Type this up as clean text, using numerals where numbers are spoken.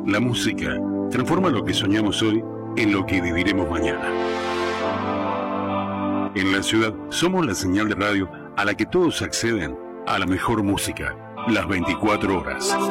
La música transforma lo que soñamos hoy en lo que viviremos mañana. En la ciudad somos la señal de radio a la que todos acceden a la mejor música, las 24 horas.